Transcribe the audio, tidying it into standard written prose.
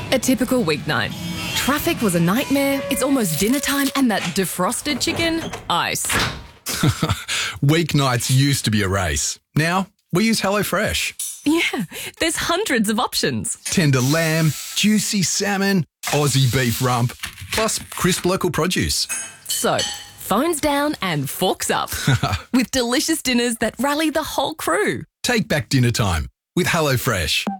A typical weeknight. Traffic was a nightmare, it's almost dinner time, and that defrosted chicken, ice. Weeknights used to be a race. Now, we use HelloFresh. Yeah, there's hundreds of options. Tender lamb, juicy salmon, Aussie beef rump, plus crisp local produce. So, phones down and forks up. With delicious dinners that rally the whole crew. Take back dinner time with HelloFresh.